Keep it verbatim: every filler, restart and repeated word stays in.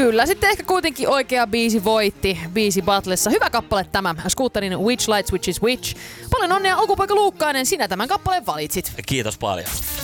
Kyllä, sitten ehkä kuitenkin oikea biisi voitti biisi battlessa. Hyvä kappale tämä, Scooterin Which Lights Which is Which. Paljon onnea Okupoika Luukkainen, sinä tämän kappaleen valitsit. Kiitos paljon.